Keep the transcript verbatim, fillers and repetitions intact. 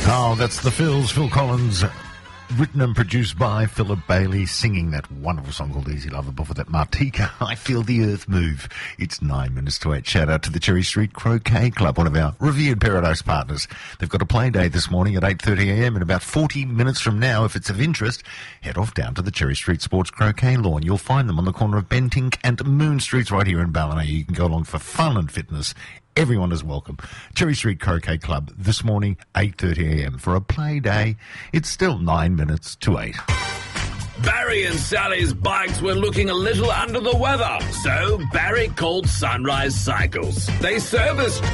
Oh, that's the Phils, Phil Collins, written and produced by Philip Bailey, singing that wonderful song called Easy Lover. Before that, Martika, I Feel the Earth Move. It's nine minutes to eight. Shout out to the Cherry Street Croquet Club, one of our revered Paradise partners. They've got a play day this morning at eight thirty a m. In about forty minutes from now, if it's of interest, head off down to the Cherry Street Sports Croquet lawn. You'll find them on the corner of Bentink and Moon Streets right here in Ballina. You can go along for fun and fitness. Everyone is welcome. Cherry Street Croquet Club this morning, eight thirty a m for a play day. It's still nine minutes to eight. Barry and Sally's bikes were looking a little under the weather, so Barry called Sunrise Cycles. They serviced